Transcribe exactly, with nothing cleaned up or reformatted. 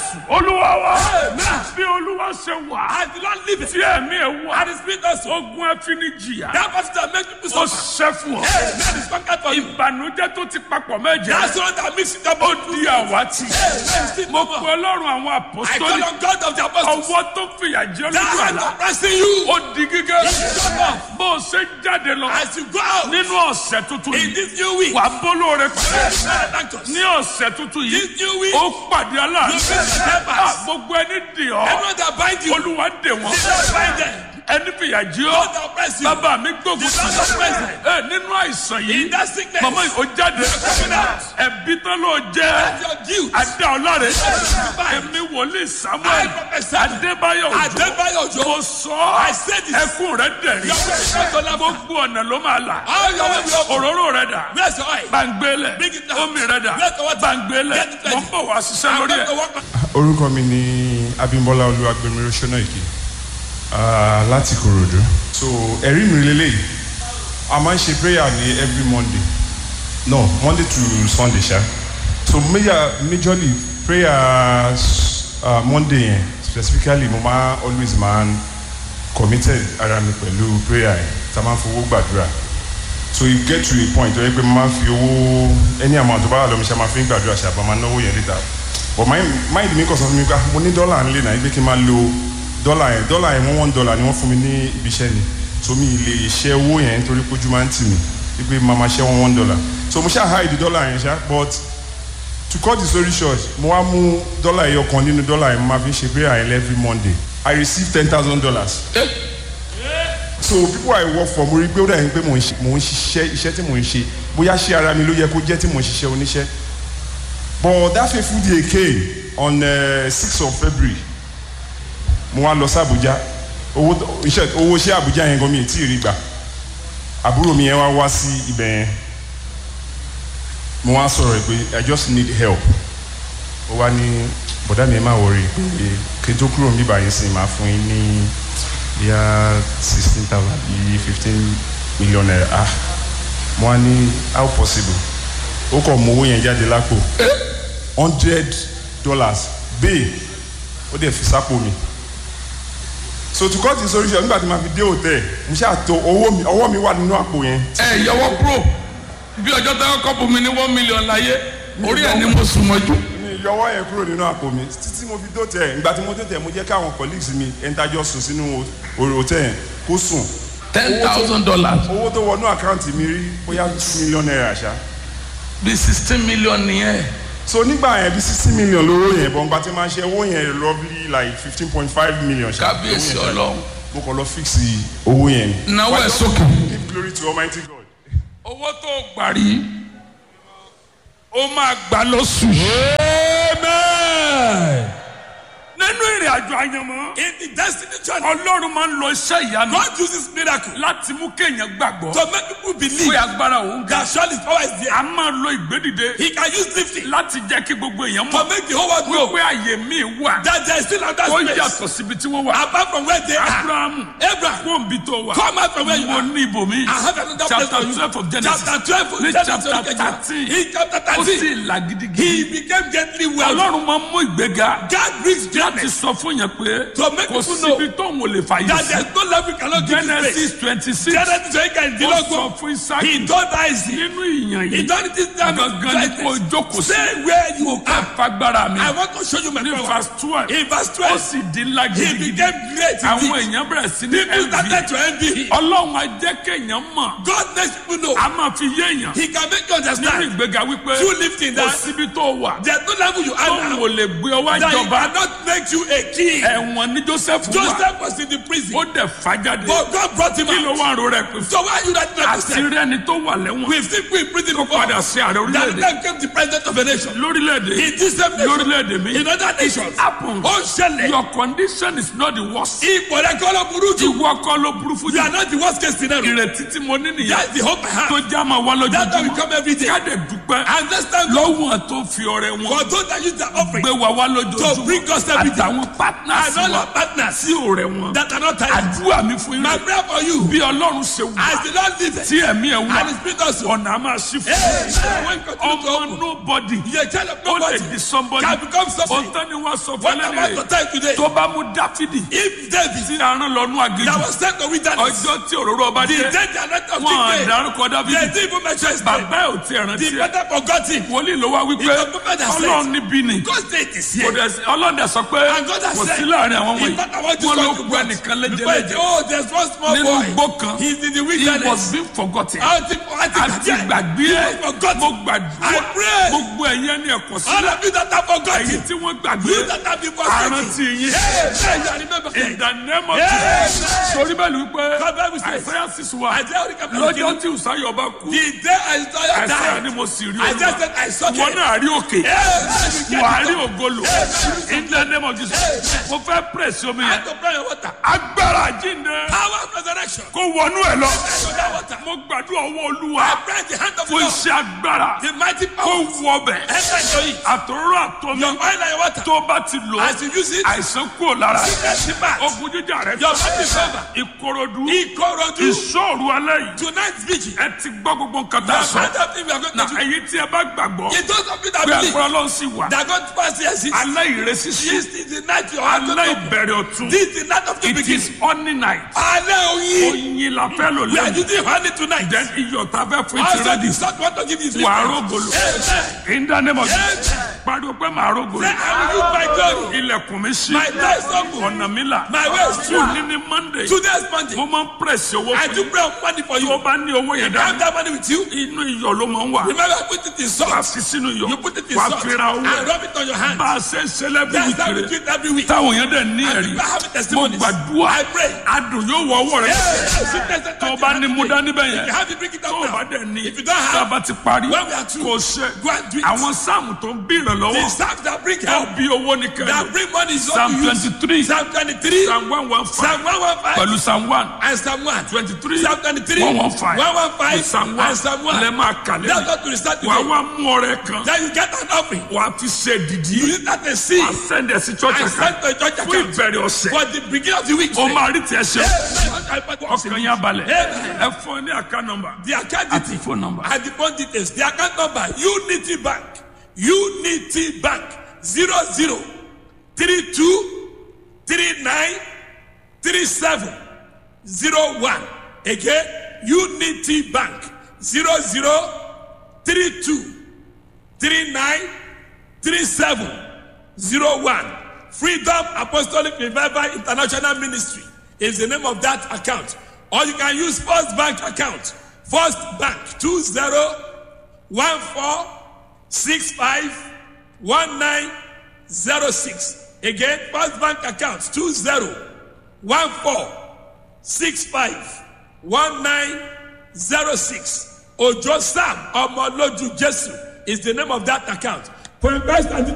Olúwa wa. Bí Olúwa ṣe wà. I did not leave it. Tí ẹ̀mí ẹ̀ wà. And the spirit also. Ogun ẹfinijìyà. That person that makes people Ó suffer. ṣẹ́ fún ọ. That is conquered for you. Ìbànújẹ́ tó ti papọ̀ mẹ́jẹ. That's the one that makes it up. Ó di àwátì. Mo pe Ọlọ́run àwọn I àpòstólì. call on God of the apostles. Ọwọ́ tó fìyà jẹ That lójú hand àlá. oppressing you. Ó di gígé. Bó o ṣe jáde lọ. As you go out Nínú ọ̀sẹ̀ tuntun in yìí. this new week. Wà á bólóore pàdé. Doctors. Ní ọ̀sẹ̀ tuntun yìí. This new week. Ó pàdé aláàánú. You face the helpers. Gbogbo ẹni dè ọ́. Everyone that bind you. Olúwa dè wọ́n. Did not bind them. Ẹni fìyà jẹ ọ́. God that oppress you. Bàbá mi gbógun Did not oppress them. ẹ nínú àìsàn In yìí. that sickness. Màmá yìí ó jáde. coming out. Ẹbí tán ló jẹ́. That's your guilt. Adé ọlọ́rẹ̀. Yes. Èmi wòlíì I Samuel. prophesy. Adébáyọ̀ Òjó. Adébáyọ̀ Òjó. Mo sọ ọ́. I said it. Ẹkún rẹ̀ dẹ̀rí. Your way is not gonna go. Gbogbo ọ̀nà ló máa là. All your way will open. Òróró rẹ̀ dà. Where's your oil? Bàǹgbélẹ̀. Bring it down. Omi rẹ̀ dà. Let the water. Bàǹgbélẹ̀. Get it ready. Mo ń bọ̀ wá ṣiṣẹ́ I'm lórí going ẹ̀. to walk. Orúkọ mi ni Abímbọ́lá Olúwagbèmíró Ṣónáìkì láti Ìkòròdú. So ẹ̀rí mi lélẹ́yìí, a máa ń ṣe prayer ní every Monday, no Monday to Sunday ṣá. So major majorly prayer uh, Monday yẹn specifically mo máa always máa ń committed ara mi pẹ̀lú prayer yẹn tá a máa ń fowó gbàdúrà. So you get to a point where you máa fi owó any amount tó bá wà lọ́mọ ṣe máa fi ń gbàdúrà ṣe àbá máa náwó yẹn later. But mind mind mi kàn sọ fún mi pé mo ní dọ́là nílé náà ibi kí n máa lo dọ́là yẹn dọ́là yẹn one one dollar ni wọ́n fún mi ní ibi iṣẹ́ ni. So mi lè ṣe owó yẹn nítorí pé ojú máa ń tì mí wípé máa máa ṣe one one dollar. So mo ṣáà hide dọ́là yẹn ṣá but to cut the story short mo wá mú dọ́là ẹyọ kan nínú dọ́là yẹn mo máa fi ṣe prayer yẹn every Monday. I receive ten thousand dollars. So people I work for mo rí pé ó dà yín pé mò ń ṣiṣẹ́ iṣẹ́ tí mò ń ṣe bóyá ṣé ara mi ló yẹ kó jẹ́ tí mò ń ṣiṣẹ́ oníṣẹ́. But that fateful day came on uh, sixth of February. Mo wá lọ sí Abuja. Owó iṣẹ́ owó iṣẹ́ Abuja yẹn gan mi tí ì rí gbà. Àbúrò mi yẹn wá wá sí ibẹ̀ yẹn. Mo wá sọ̀rọ̀ pé I just need help. Ó wá ní bọ̀dá mi ẹ má worry pé kí n tó kúrò níbí báyìí sí máa fún yín ní bíyà sixteen thousand bíi fifteen million naira. Ah, mo wá ní how possible? Ó kọ̀ mọ owó yẹn jáde lápò hundred dollars bẹ́ẹ̀ ó dẹ̀ fi sápò mi. So to cut the solution nígbà tí ma fi dé hotel mo ṣáà tó owó mi ọwọ́ mi wà nínú àpò yẹn. ẹ yọwọ́ pro bí ọjọ́ tẹ́wọ́ kọ́pù mi ní one million láyé orí ẹ̀ ni mo sùn mọ́jú. mi yọwọ́ yẹn kúrò nínú àpò mi títí mo fi dóòtẹ̀ nígbà tí mo dóòtẹ̀ mo jẹ́ káwọn colleagues mi ẹ̀ńtájọ́ sùn sínú hotel yẹn kó sùn. ten thousand dollars. owó tó wọnú àkáǹtì mi rí bóyá two million naira ṣá. bí sixteen million nìyẹn. So nígbà yẹn bí sixty million lóró yẹn bọ̀ nígbà tí máa ṣe owó yẹn roughly like fifteen point five million ṣá. kábíyèsí ọlọ́run. mo kàn lọ fix owó yẹn. náwó ẹ̀ sókè. Give glory to Almighty God. Owó tó gbà rí ó máa gbà lóṣù. Amen. Nínú ìrìn àjò àyànmọ́. In the destiny journey. Ọlọ́run máa ń lo iṣẹ́ ìyanu. God uses miracle Láti mú kéèyàn gbàgbọ́. to make people believe Pé agbára òun ga. that surely his power is there. A máa lo ìgbédìde. He can use lifting Láti jẹ́ kí gbogbo èèyàn to mọ̀. make the whole world know Wípé àyè míì wà. that there is still another Ó space yàtọ̀ síbi tí wọ́n wà. apart from where they are. Abrahamu. Abraham, Kóńbi tó wà. come out from where you Mo are. ní ibòmí. I have another place Chapter for you. twelve of Genesis. Chapter twelve of Ní Genesis. chapter thirteen. In chapter Ó sì thirteen, là gidigidi. he became gently wealthy. Ọlọ́run máa ń mú ìgbéga. God brings Láti greatness sọ fún yẹn pé to make kò people know síbi tóun ò lè fàyè that sí. there is no level you cannot give this place. Genesis twenty six. Genesis twenty Ó kẹrìndínlógún. sọ fún Isaac. He told Isaac, Nínú ìyàn he yìí. told this time Gangan ni kò jókòó sí. stay where you are. Fagbára mi. I want to show you my Ní power. verse twelve. In verse Ó twelve, sì di ńlá he gidigidi. became great Àwọn indeed. èèyàn bẹ̀rẹ̀ sí ní People started envy. to envy him. Ọlọ́run á jẹ́ kéèyàn mọ̀. God makes people know. A máa fi yé èèyàn. He can make you Nínú understand. ìgbéga wípé Through lifting kò that, síbi tó wà. there's no level you are Tóun now ò lè gbé ọwọ́ that he ìjọba. cannot make you a king. Ẹ̀wọ̀n ní Joseph wà. Joseph was in the prison, Ó dẹ̀ fà jáde. but God brought him Kí ló out. wà rò rẹ̀ pé So why are you not àti understand? rí ẹni tó wà lẹ́wọ̀n. We've seen people in prison Tó before. padà sí ààrẹ That orílẹ̀-èdè. time came the president of a nation. Lórílẹ̀-èdè. In this same nation, Lórílẹ̀-èdè mi. in other nations, Happen. ó ṣẹlẹ̀. Your condition is not the worst. Ipò rẹ̀ kọ́ ló burú jù. Ìwọ kọ́ ló burú fún You are jù. not the worst case scenario. Ìrètí tí mo ní nìyẹn. That's the hope I have. Tó já máa wá That's why we lójoojúmọ́. come every day. Ká dẹ̀ dúpẹ́. And this time, God, Lọ́wọ́n tó fi ọrẹ wọn. for those that use the offering Gbé wa wá to lójoojúmọ́. bring us every day. àtàwọn partners and all wa our partners sí ọ̀rẹ́ wọn. that are not tired. àdúrà mi fún My yín prayer for you, bí ọlọ́run ṣe wù as the Lord lives, tí ẹ̀mí ẹ̀ wá and the Spirit also. ọ̀nà á máa ṣí fún Hey, yín. when continue to ọmọ open, nobody you are a child of ó lè nobody, di somebody. can become something. ọ̀tọ́ ni wọ́n sọ What fún am I to ẹlẹ́rìí tell you today? tó bá mú dáfídì If David tí a rán lọ́nú that àgéjù was sent to wilderness, ọjọ́ tí òróró ọba the dé day the anointing of wọn King David, àdárúkọ they dáfídì didn't even mention his name. bàbá ẹ̀ ò tí ẹ̀ rántí The ẹ̀ better forgot him. wòlíì ló wá wípé It's the prophet that said, ọlọ́run níbí ni God's date is kò here. dẹ̀ sí- ọlọ́run dẹ̀ sọ pé And God has kò said, sí láàrin àwọn in wọ̀nyí fact, I want to wọn ló talk to gbọ́ God. nìkan Before he- lẹ́jẹ̀lẹ́jẹ̀ Oh, there's one small nínú boy. igbó kan He's in the he was wilderness. being forgotten How to- how to- àti gbàgbé He ẹ̀ was forgotten. mo I gbàdúrà pray. gbogbo ẹ̀yẹ ní ẹ̀kọ́ All sílẹ̀ of you that are èyí forgotten, tí wọ́n gbàgbé you that have been forgotten. àrántí yín Hey, hey, you remember in that. the name of Yeah. Jesus torí bẹ́ẹ̀ ni wípé God Bible says, àìsàn sì wà Isaiah already kept lọ́jọ́ looking. tí Ùsáyọ̀ bá kú The day Isaiah àìsàn ni died, mo sì rí I just olúwa said I saw wọn him. náà rí òkè Hey, wà á rí ògolo in the name of Jesus mo fẹ́ pèsè omi I yẹn had to pray in water. agbára jíǹde Power of resurrection. kó wọnú ẹ lọ I that water. mo gbàdúrà ọwọ́ olúwa I pray the hand of the fún Lord. iṣẹ́ agbára The mighty kó power. wọ bẹ̀ Enter into it. àtòrò àtọ́mi Your oil and your water. tó bá ti lò As you use it, àìsàn kúrò lára sickness depart. ogun jíjà rẹ Your body is over. ìkòròdú Ikorodu. ìṣòro alẹ́ yìí Tonight's vigil. ẹ ti gbọ́ gbogbo nǹkan tá The a sọ hand of thing we are going na to do. èyí tí ẹ bá gbàgbọ́ In those of you that pé believe agbára Ọlọ́run sì wà that God pass here, this alẹ́ ìrẹsì sí is the night your heart alẹ́ will open. ìbẹ̀rẹ̀ ọ̀tún This is the night of the it is beginning. honey night Alẹ́ oyin. oyin la fẹ́ lò We are lẹ́yìn using honey tonight. then iyọ̀ tá a fẹ́ fún Also, ìtìrẹ́dì the Lord want to give you wà á sleep. rógolo Amen. in the name of Amen. Jesus pariwo pé màá rógolo Say, I will use my glory. ilẹ̀kùn mi ṣí My door is open. ọ̀nà mi là My way is true. òní ní Monday Today's Monday. mo máa ń pèsè owó I fún do yín pray money for tó you. o bá ní owó yẹn I have dání that money with you. inú iyọ̀ ló máa ń wà Remember, I put it in wà á salt. fi sínú iyọ̀ You put it in wà á salt fi ra owó and rub it on your hand. bá a ṣe ń ṣe lẹ́bí That's how we wíkìrì do it every week. táwọn yẹn dẹ̀ ní And ẹ̀rí people have mo testimonies. gbàdúrà I pray. adùn yóò wọ ọwọ́ rẹ tó o bá ní mú dání bẹ́ẹ̀ If you yẹn have it, bring it tó up o bá now. dẹ̀ ní If you don't tá a have, bá ti parí when we are through, kò ṣe go and do it. àwọn sáàmù tó ń bí ìrànlọ́wọ́ The psalms that bring ẹ help, bí owó ní kẹ́lẹ́ that bring money is Psalm what you use. twenty-three Psalm twenty-three, Psalm one one five Psalm one one five, pẹ̀lú Psalm one and Psalm one. twenty-three Psalm twenty-three, one one five one one five, Psalm one and Psalm one. lẹ́ máa kà That's lẹ́yìn what to start wà á today. wá mú ọrẹ kan Then you get an offering. wà á fi ṣe dìdí You use that and see. wà á sẹ́ndẹ̀ sí church I account sent to a church fún account ìbẹ̀rẹ̀ ọ̀sẹ̀ for the beginning of the week. o máa rí tiẹ̀ ṣe Amen. ọkàn yín abalẹ̀ Amen. ẹ fún ẹ ní account number The account àti details phone number and the bond details. The account number Unity Bank, Unity Bank zero zero three two three nine three seven zero one. Again, Unity Bank zero zero three two three nine three seven zero one. Freedom Apostolic Revival International Ministry is the name of that account. Or you can use First Bank account. First Bank two zero one four six five one nine zero six. Again, First Bank account two zero one four six five one nine zero six. Ojo Sam Omoloju Jesu is the name of that account. For investment